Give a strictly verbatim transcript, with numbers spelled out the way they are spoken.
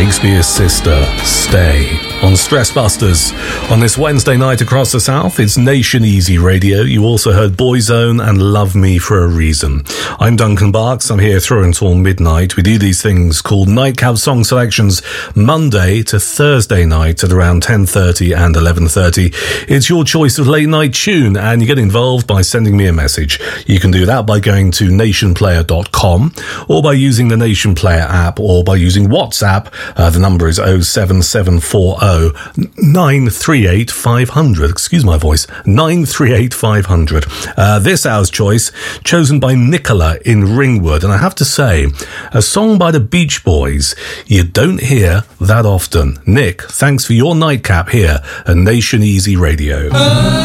Shakespeare's Sister, Stay, on Stress Busters. On this Wednesday night across the South, it's Nation Easy Radio. You also heard Boyzone and Love Me for a Reason. I'm Duncan Barks. I'm here through until midnight. We do these things called Nightcap Song Selections Monday to Thursday night at around ten thirty and eleven thirty. It's your choice of late night tune, and you get involved by sending me a message. You can do that by going to nation player dot com, or by using the Nation Player app, or by using WhatsApp. Uh, the number is oh seven seven four oh nine three eight five hundred. Excuse my voice. nine three eight five hundred. Uh, this hour's choice, chosen by Nicola in Ringwood. And I have to say, a song by the Beach Boys you don't hear that often. Nick, thanks for your nightcap here at Nation Easy Radio.